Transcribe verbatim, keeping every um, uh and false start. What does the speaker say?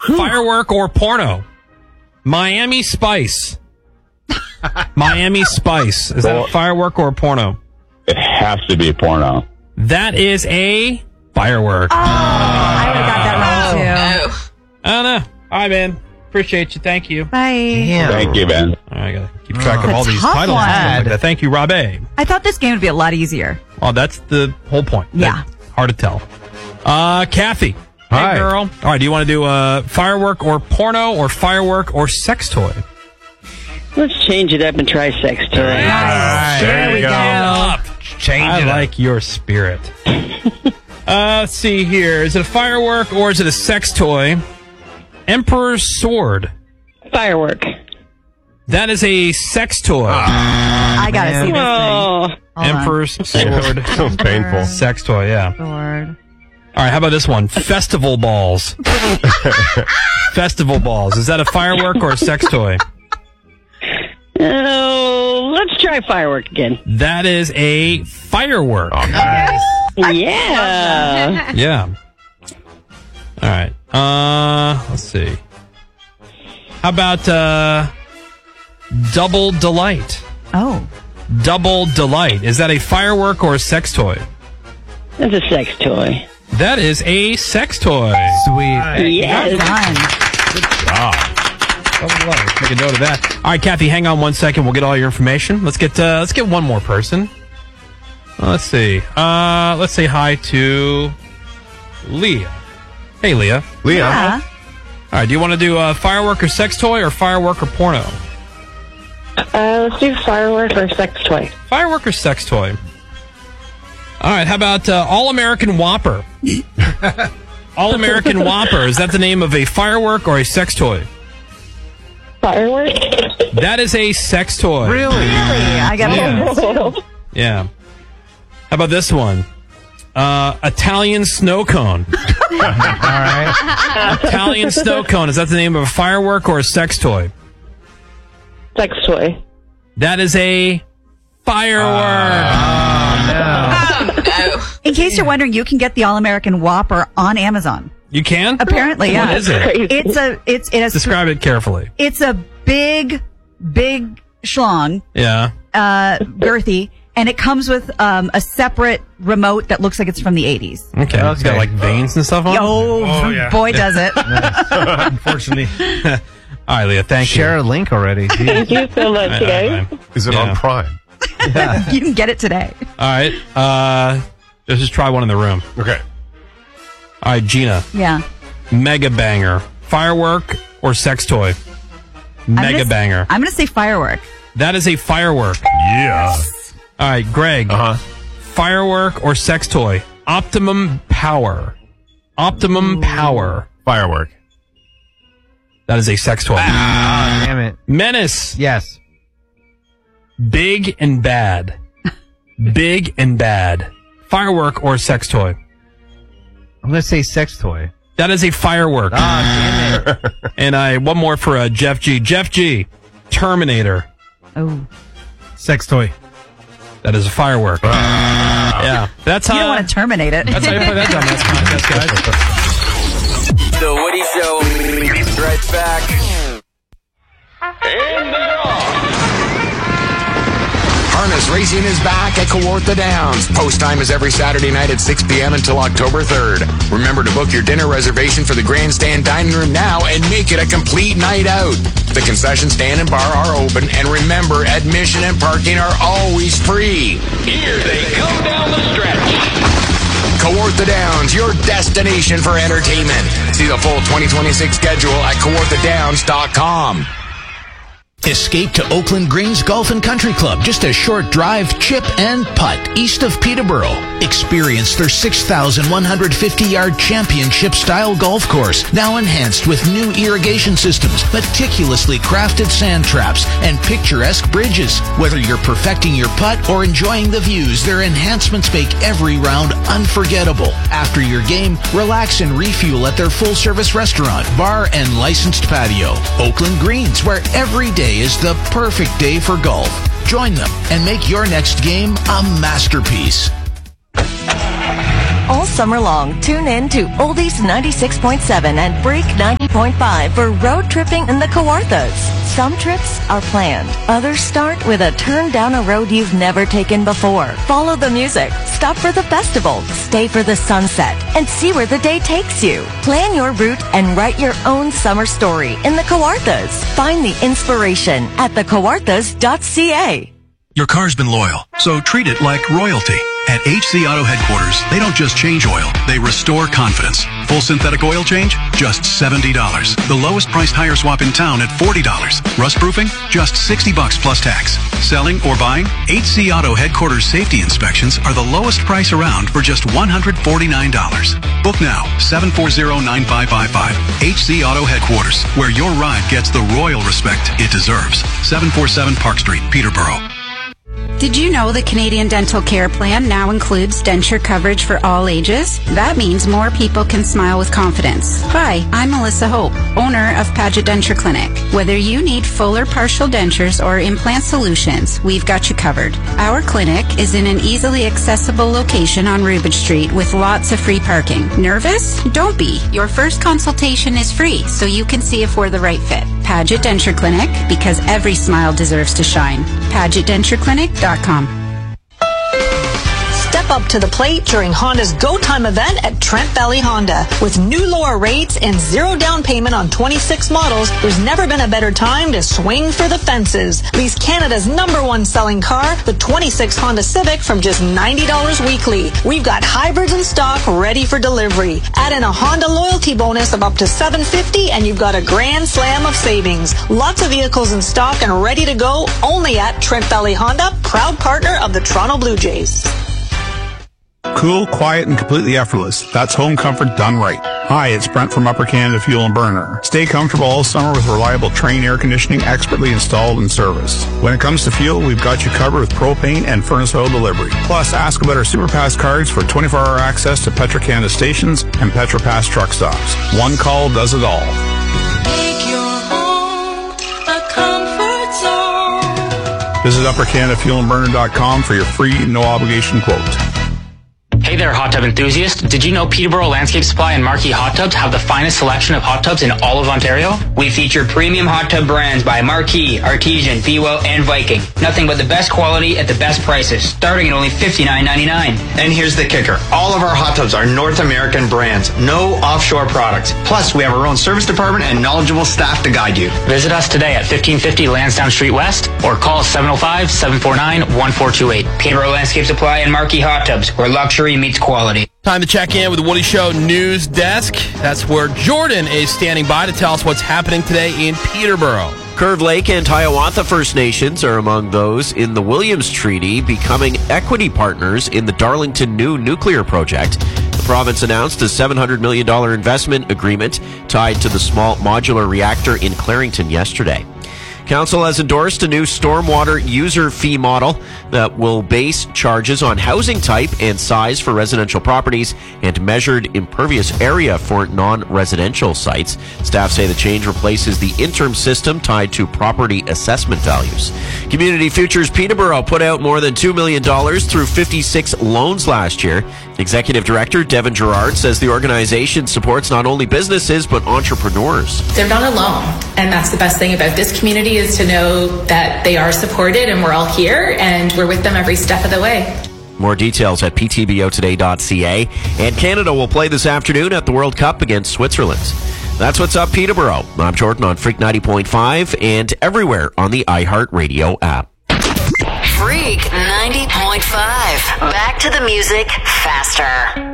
Firework or porno? Miami Spice. Miami Spice. Is that a firework or a porno? It has to be a porno. That is a firework. Oh, I would have got that wrong, too. I don't know. All right, man. Appreciate you. Thank you. Bye. Damn. Thank you, Ben. All right, I got to keep track of That's all a these tough titles. one. And stuff like that. Thank you, Rob A. I thought this game would be a lot easier. Well, that's the whole point. Yeah. That's hard to tell. Uh, Kathy. Hi. Hey, girl. All right, do you want to do uh, firework or porno or firework or sex toy? Let's change it up and try sex toy. Nice. There There you we go. go. Up. Change I it up. like your spirit. uh, let's see here. Is it a firework or is it a sex toy? Emperor's Sword. Firework. That is a sex toy. I got to see this thing. Oh, Hold on. Emperor's Sword. Sounds painful. Sex toy, yeah. Sword. All right, how about this one? Festival balls. Festival balls. Is that a firework or a sex toy? oh, let's try firework again. That is a firework. Yeah. Yeah. All right. Uh, let's see. How about uh, Double Delight? Oh. Double Delight. Is that a firework or a sex toy? That's a sex toy. That is a sex toy. Sweet. Yes. Done. Double Delight. Let's make a note of that. All right, Kathy, hang on one second. We'll get all your information. Let's get uh, let's get one more person. Uh, let's see. Uh, let's say hi to Leah. Hey, Leah. Leah. Yeah. All right, do you want to do a firework or sex toy or firework or porno? Uh, let's do firework or sex toy. Firework or sex toy? All right, how about uh, All-American Whopper? All-American Whopper. Is that the name of a firework or a sex toy? Firework? That is a sex toy. Really? Really? I got Yeah. to Yeah. How about this one? Uh, Italian snow cone. All right. Italian snow cone. Is that the name of a firework or a sex toy? Sex toy. That is a firework. In case you're wondering, you can get the All-American Whopper on Amazon. You can? Apparently, yeah. What is it? Crazy. It's a it's it has Describe it carefully. it's a big big schlong, Yeah. uh, girthy, and it comes with um, a separate remote that looks like it's from the eighties. Okay. It's got like veins and stuff on it? Oh, Oh, yeah. boy, does it! Unfortunately. All right, Leah, thank Share you. a link already. Thank you so much, All right, guys. all right. Is it Yeah. on Prime? You can get it today. All right. Uh, let's just try one in the room. Okay. All right, Gina. Yeah, Mega banger. Firework or sex toy? I'm Mega gonna s- banger. I'm going to say firework. That is a firework. Yeah. All right, Greg. Uh huh. Firework or sex toy? Optimum power. Optimum power. Firework. That is a sex toy. Damn it. Menace. Yes. Big and bad. Big and bad. Firework or sex toy? I'm going to say sex toy. That is a firework. Ah, damn it. And I one more for uh, Jeff G. Jeff G. Terminator. Oh, Sex toy. That is a firework. Yeah, that's you how. don't want to terminate it. That's how you play that dumbass contest, guys. The Woody Show. Right back. Harness Racing is back at Kawartha Downs. Post time is every Saturday night at six p.m. until October third. Remember to book your dinner reservation for the grandstand dining room now and make it a complete night out. The concession stand and bar are open, and remember, admission and parking are always free. Here they come down the stretch. Kawartha Downs, your destination for entertainment. See the full twenty twenty-six schedule at kawartha downs dot com. Escape to Oakland Greens Golf and Country Club, just a short drive, chip, and putt east of Peterborough. Experience their six thousand one hundred fifty yard championship-style golf course, now enhanced with new irrigation systems, meticulously crafted sand traps, and picturesque bridges. Whether you're perfecting your putt or enjoying the views, their enhancements make every round unforgettable. After your game, relax and refuel at their full-service restaurant, bar, and licensed patio. Oakland Greens, where every day is the perfect day for golf. Join them and make your next game a masterpiece. Also summer long. Tune in to Oldies ninety-six point seven and Freak ninety point five for road tripping in the Kawarthas. Some trips are planned. Others start with a turn down a road you've never taken before. Follow the music, stop for the festival, stay for the sunset, and see where the day takes you. Plan your route and write your own summer story in the Kawarthas. Find the inspiration at the kawarthas dot c a. Your car's been loyal, so treat it like royalty. At H C Auto Headquarters, they don't just change oil, they restore confidence. Full synthetic oil change? Just seventy dollars. The lowest priced tire swap in town at forty dollars. Rust proofing? Just sixty bucks plus tax. Selling or buying? H C Auto Headquarters safety inspections are the lowest price around for just one hundred forty-nine dollars. Book now, seven four zero, nine five five five. H C Auto Headquarters, where your ride gets the royal respect it deserves. seven forty-seven Park Street, Peterborough. Did you know the Canadian Dental Care Plan now includes denture coverage for all ages? That means more people can smile with confidence. Hi, I'm Melissa Hope, owner of Paget Denture Clinic. Whether you need full or partial dentures or implant solutions, we've got you covered. Our clinic is in an easily accessible location on Rubin Street with lots of free parking. Nervous? Don't be. Your first consultation is free, so you can see if we're the right fit. Paget Denture Clinic, because every smile deserves to shine. Paget Denture Clinic dot com. Step up to the plate during Honda's Go Time event at Trent Valley Honda. With new lower rates and zero down payment on twenty-six models, there's never been a better time to swing for the fences. Lease Canada's number one selling car, the twenty-six Honda Civic, from just ninety dollars weekly. We've got hybrids in stock ready for delivery. Add in a Honda loyalty bonus of up to seven hundred fifty dollars and you've got a grand slam of savings. Lots of vehicles in stock and ready to go only at Trent Valley Honda, proud partner of the Toronto Blue Jays. Cool, quiet, and completely effortless. That's home comfort done right. Hi, it's Brent from Upper Canada Fuel and Burner. Stay comfortable all summer with reliable Trane air conditioning expertly installed and serviced. When it comes to fuel, we've got you covered with propane and furnace oil delivery. Plus, ask about our SuperPass cards for twenty-four hour access to Petro-Canada stations and PetroPass truck stops. One call does it all. Make your home a comfort zone. Visit upper canada fuel and burner dot com for your free, no obligation quote. Hey there, hot tub enthusiast. Did you know Peterborough Landscape Supply and Marquee Hot Tubs have the finest selection of hot tubs in all of Ontario? We feature premium hot tub brands by Marquee, Artesian, Bewell, and Viking. Nothing but the best quality at the best prices, starting at only fifty-nine ninety-nine. And here's the kicker. All of our hot tubs are North American brands, no offshore products. Plus, we have our own service department and knowledgeable staff to guide you. Visit us today at fifteen fifty Lansdowne Street West or call seven oh five, seven four nine, one four two eight. Peterborough Landscape Supply and Marquee Hot Tubs, where luxury meets quality. Time to check in with the Woody Show news desk. That's where Jordan is standing by to tell us what's happening today in Peterborough. Curve Lake and Hiawatha First Nations are among those in the Williams Treaty becoming equity partners in the Darlington New Nuclear Project. The province announced a seven hundred million dollars investment agreement tied to the small modular reactor in Clarington yesterday. Council has endorsed a new stormwater user fee model that will base charges on housing type and size for residential properties and measured impervious area for non-residential sites. Staff say the change replaces the interim system tied to property assessment values. Community Futures Peterborough put out more than two million dollars through fifty-six loans last year. Executive Director Devin Gerard says the organization supports not only businesses but entrepreneurs. They're not alone, and that's the best thing about this community is to know that they are supported and we're all here and we're with them every step of the way. More details at p t b o today dot c a. And Canada will play this afternoon at the World Cup against Switzerland. That's what's up, Peterborough. I'm Jordan on Freak ninety point five and everywhere on the iHeartRadio app. Freak ninety point five. Back to the music faster.